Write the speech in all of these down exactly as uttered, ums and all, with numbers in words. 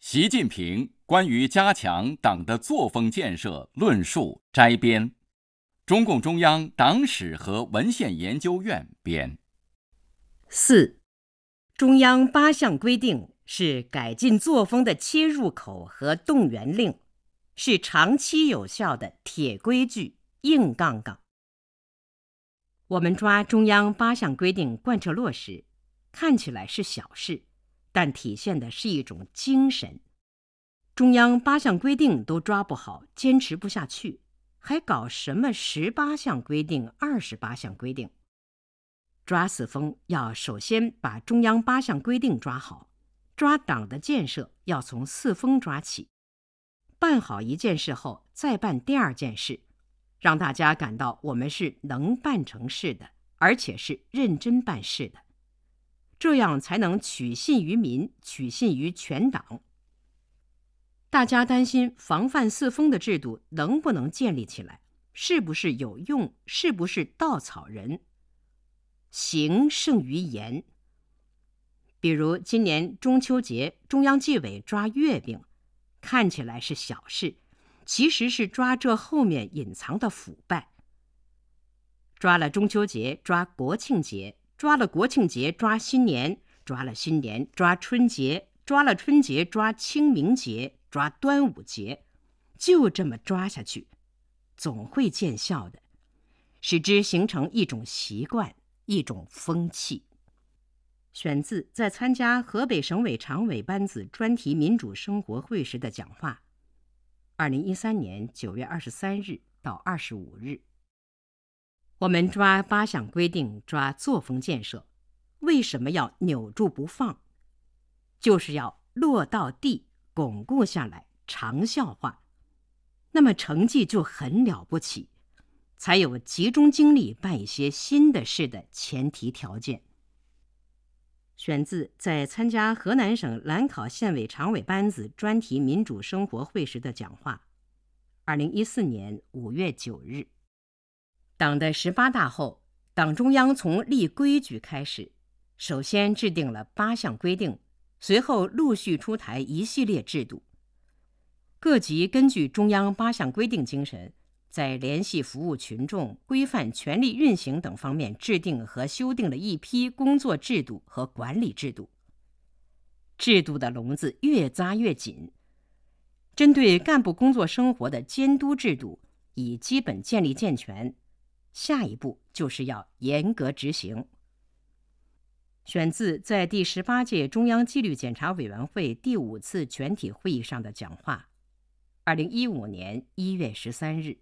习近平关于加强党的作风建设论述摘编，中共中央党史和文献研究院编。 四、中央八项规定是改进作风的切入口和动员令，是长期有效的铁规矩、硬杠杠。我们抓中央八项规定贯彻落实，看起来是小事，但体现的是一种精神。中央八项规定都抓不好，坚持不下去，还搞什么十八项规定、二十八项规定？抓四风要首先把中央八项规定抓好，抓党的建设要从四风抓起。办好一件事后，再办第二件事，让大家感到我们是能办成事的，而且是认真办事的，这样才能取信于民，取信于全党。大家担心防范四风的制度能不能建立起来，是不是有用，是不是稻草人？行胜于言。比如今年中秋节，中央纪委抓月饼，看起来是小事，其实是抓这后面隐藏的腐败。抓了中秋节，抓国庆节，抓了国庆节，抓新年，抓了新年，抓春节，抓了春节，抓清明节，抓端午节，就这么抓下去，总会见效的，使之形成一种习惯，一种风气。选自在参加河北省委常委班子专题民主生活会时的讲话，二零一三年九月二十三日到二十五日。我们抓八项规定，抓作风建设，为什么要扭住不放？就是要落到地，巩固下来，长效化，那么成绩就很了不起，才有集中精力办一些新的事的前提条件。选自在参加河南省兰考县委常委班子专题民主生活会时的讲话，二零一四年五月九日。党的十八大后，党中央从立规矩开始，首先制定了八项规定，随后陆续出台一系列制度。各级根据中央八项规定精神，在联系服务群众、规范权力运行等方面制定和修订了一批工作制度和管理制度。制度的笼子越扎越紧，针对干部工作生活的监督制度已基本建立健全，下一步就是要严格执行。选自在第十八届中央纪律检查委员会第五次全体会议上的讲话，二零一五年一月十三日。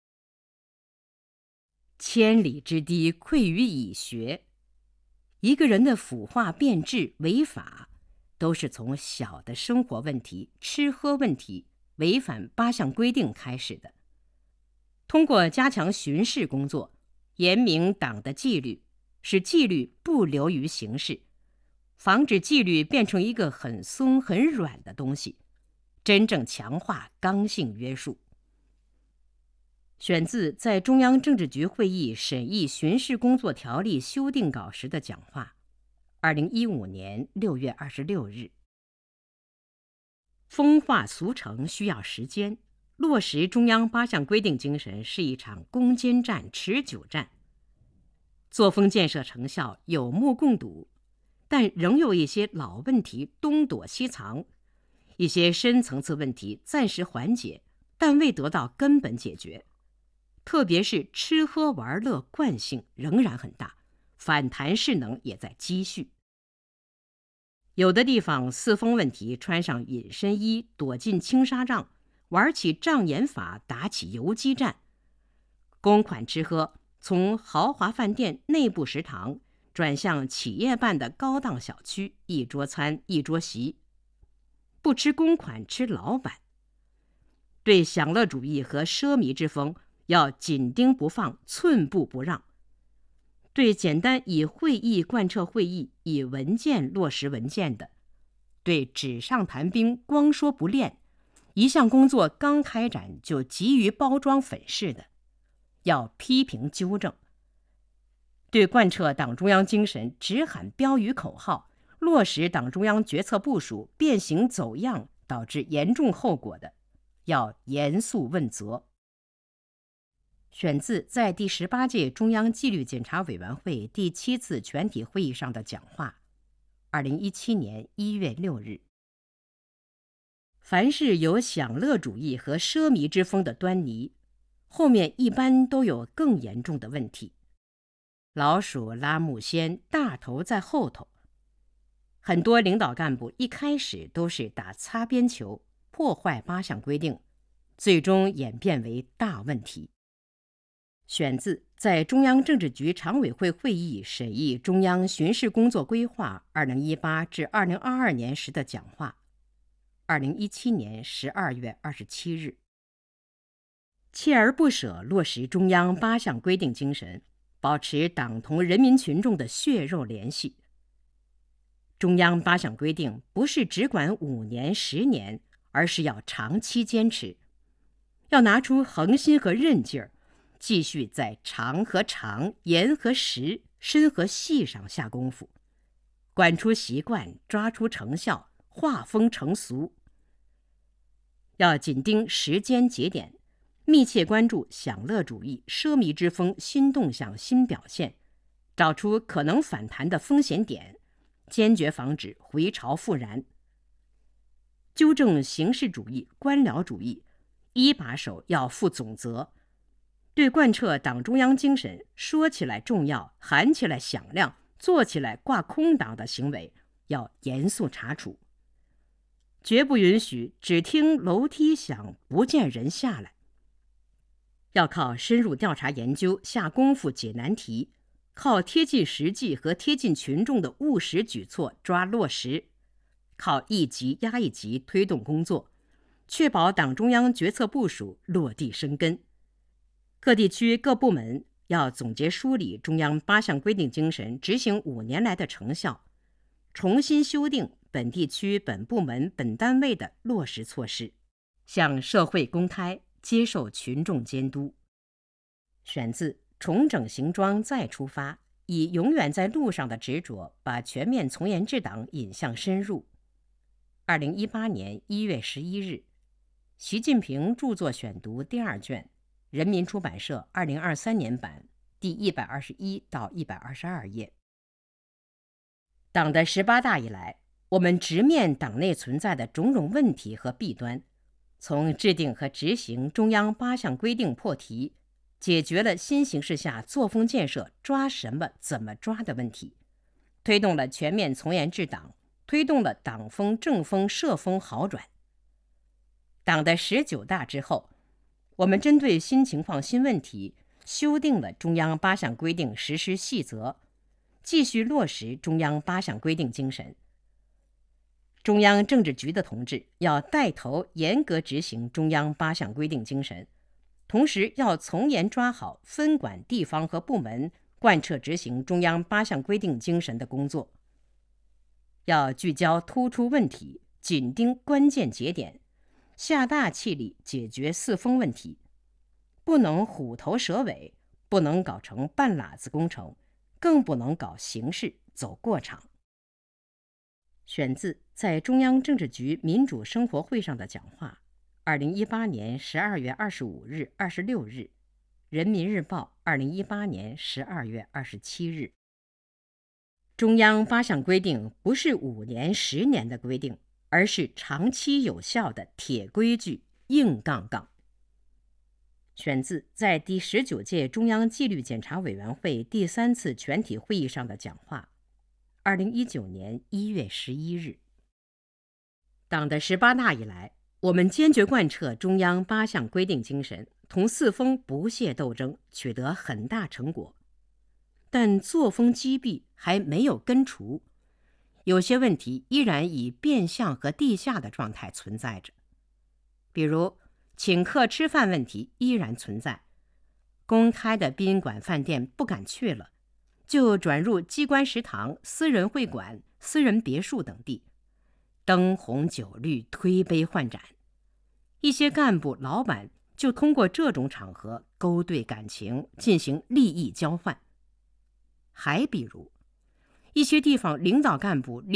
千里之堤溃于蚁穴，一个人的腐化变质、违法，都是从小的生活问题、吃喝问题、违反八项规定开始的。通过加强巡视工作，严明党的纪律，使纪律不流于形式，防止纪律变成一个很松很软的东西，真正强化刚性约束。选自在中央政治局会议审议巡视工作条例修订稿时的讲话，二零一五年六月二十六日。风化俗成需要时间，落实中央八项规定精神是一场攻坚战、持久战。作风建设成效有目共睹，但仍有一些老问题东躲西藏，一些深层次问题暂时缓解，但未得到根本解决。特别是吃喝玩乐惯性仍然很大，反弹势能也在积蓄。有的地方四风问题穿上隐身衣，躲进青纱帐，玩起障眼法，打起游击战。公款吃喝从豪华饭店内部食堂转向企业办的高档小区，一桌餐一桌席，不吃公款吃老板。对享乐主义和奢靡之风要紧盯不放，寸步不让。对简单以会议贯彻会议，以文件落实文件的，对纸上谈兵光说不练，一项工作刚开展就急于包装粉饰的，要批评纠正。对贯彻党中央精神，只喊标语口号，落实党中央决策部署，变形走样， 导致严重后果的，要严肃问责。选自在第十八届中央纪律检查委员会第七次全体会议上的讲话，二零一七年一月六日。凡是有享乐主义和奢靡之风的端倪，后面一般都有更严重的问题。老鼠拉木先，大头在后头。很多领导干部一开始都是打擦边球，破坏八项规定，最终演变为大问题。选自在中央政治局常委会会议审议中央巡视工作规划二零一八至二零二二年时的讲话，二零一七年十二月二十七日。锲而不舍落实中央八项规定精神，保持党同人民群众的血肉联系。中央八项规定不是只管五年、十年，而是要长期坚持，要拿出恒心和韧劲儿，继续在长和长、严和实、深和细上下功夫，管出习惯，抓出成效，画风成俗。要紧盯时间节点，密切关注享乐主义、奢靡之风新动向、新表现，找出可能反弹的风险点，坚决防止回潮复燃。纠正形式主义、官僚主义，一把手要负总责。对贯彻党中央精神，说起来重要，喊起来响亮，做起来挂空档的行为，要严肃查处。绝不允许只听楼梯响，不见人下来。要靠深入调查研究下功夫解难题，靠贴近实际和贴近群众的务实举措抓落实，靠一级压一级推动工作，确保党中央决策部署落地生根。各地区各部门要总结梳理中央八项规定精神执行五年来的成效，重新修订本地区本部门本单位的落实措施，向社会公开，接受群众监督。选自重整行装再出发，以永远在路上的执着，把全面从严治党引向深入。二零一八年一月十一日，习近平著作选读第二卷，人民出版社二零二三年版，第一百二十一到一百二十二页。党的十八大以来，我们直面党内存在的种种问题和弊端，从制定和执行中央八项规定破题，解决了新形势下作风建设抓什么怎么抓的问题，推动了全面从严治党，推动了党风政风社风好转。党的十九大之后，我们针对新情况新问题，修订了中央八项规定实施细则，继续落实中央八项规定精神。中央政治局的同志要带头严格执行中央八项规定精神，同时要从严抓好分管地方和部门贯彻执行中央八项规定精神的工作。要聚焦突出问题，紧盯关键节点，下大气力解决四风问题，不能虎头蛇尾，不能搞成半拉子工程，更不能搞形式走过场。选自在中央政治局民主生活会上的讲话，二零一八年十二月二十五日、二十六日，人民日报二零一八年十二月二十七日。中央八项规定不是五年、十年的规定，而是长期有效的铁规矩、硬杠杠。选自在第十九届中央纪律检查委员会第三次全体会议上的讲话，二零一九年一月十一日。党的十八大以来，我们坚决贯彻中央八项规定精神，同四风不懈斗争，取得很大成果。但作风积弊还没有根除，有些问题依然以变相和地下的状态存在着。比如请客吃饭问题依然存在，公开的宾馆饭店不敢去了，就转入机关食堂、私人会馆、私人别墅等地，灯红酒绿，推杯换盏。一些干部老板就通过这种场合勾兑感情，进行利益交换。还比如一些地方领导干部